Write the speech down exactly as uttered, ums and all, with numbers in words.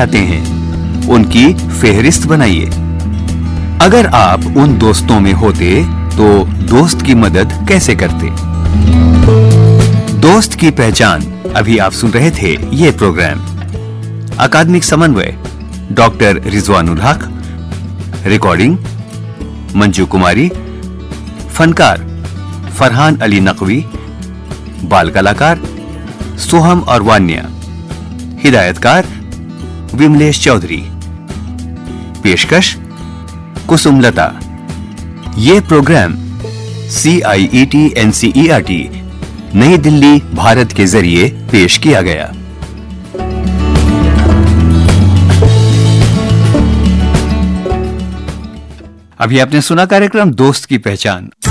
जाते हैं, उनकी फेहरिस्त बनाइए। अगर आप उन दोस्तों में होते तो दोस्त की मदद कैसे करते? दोस्त की पहचान। अभी आप सुन रहे थे ये प्रोग्राम। अकादमिक समन्वय डॉक्टर रिजवान उल हक, रिकॉर्डिंग मंजू कुमारी, फनकार फरहान अली नकवी, बाल कलाकार सोहम और वान्या, हिदायतकार विमलेश चौधरी, पेशकश कुसुमलता। ये प्रोग्राम सी आई E T N C E R T नई दिल्ली भारत के जरिए पेश किया गया। अभी आपने सुना कार्यक्रम दोस्त की पहचान।